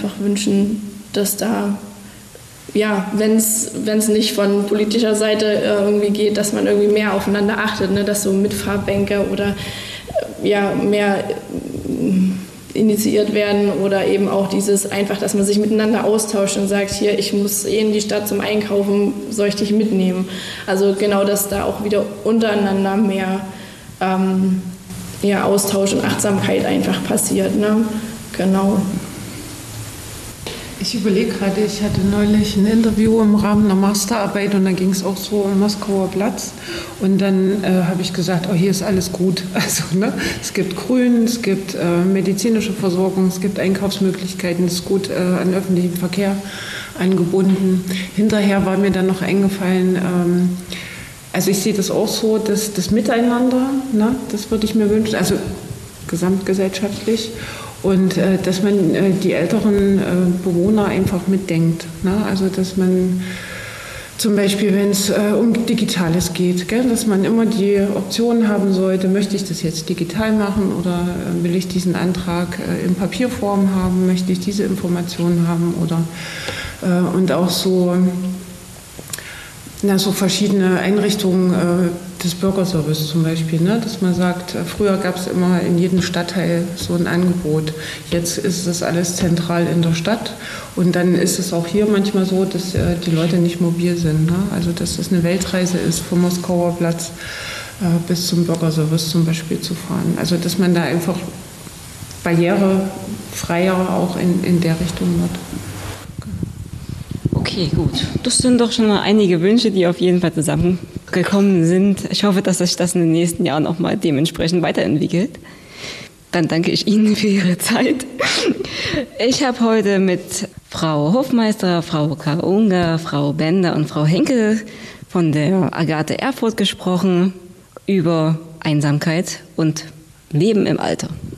einfach wünschen, dass da, ja, wenn es nicht von politischer Seite irgendwie geht, dass man irgendwie mehr aufeinander achtet, ne? Dass so Mitfahrbänke oder mehr initiiert werden oder eben auch dieses einfach, dass man sich miteinander austauscht und sagt, hier, ich muss in die Stadt zum Einkaufen, soll ich dich mitnehmen? Also genau, dass da auch wieder untereinander mehr Austausch und Achtsamkeit einfach passiert, ne? Genau. Ich überlege gerade, ich hatte neulich ein Interview im Rahmen einer Masterarbeit und da ging es auch so um Moskauer Platz und dann habe ich gesagt, oh, hier ist alles gut. Also es gibt Grün, es gibt medizinische Versorgung, es gibt Einkaufsmöglichkeiten, es ist gut an öffentlichem Verkehr angebunden. Hinterher war mir dann noch eingefallen, also ich sehe das auch so, dass das Miteinander, das würde ich mir wünschen, also gesamtgesellschaftlich. Und dass man die älteren Bewohner einfach mitdenkt. Ne? Also dass man zum Beispiel, wenn es um Digitales geht, dass man immer die Option haben sollte, möchte ich das jetzt digital machen oder will ich diesen Antrag in Papierform haben, möchte ich diese Informationen haben oder und auch so verschiedene Einrichtungen des Bürgerservice zum Beispiel, ne? Dass man sagt, früher gab es immer in jedem Stadtteil so ein Angebot. Jetzt ist das alles zentral in der Stadt und dann ist es auch hier manchmal so, dass die Leute nicht mobil sind. Ne? Also dass das eine Weltreise ist, vom Moskauer Platz bis zum Bürgerservice zum Beispiel zu fahren. Also dass man da einfach barrierefreier auch in der Richtung wird. Okay, gut. Das sind doch schon mal einige Wünsche, die auf jeden Fall zusammengekommen sind. Ich hoffe, dass sich das in den nächsten Jahren auch mal dementsprechend weiterentwickelt. Dann danke ich Ihnen für Ihre Zeit. Ich habe heute mit Frau Hofmeister, Frau Karl-Unger, Frau Bender und Frau Henkel von der Agathe Erfurt gesprochen über Einsamkeit und Leben im Alter.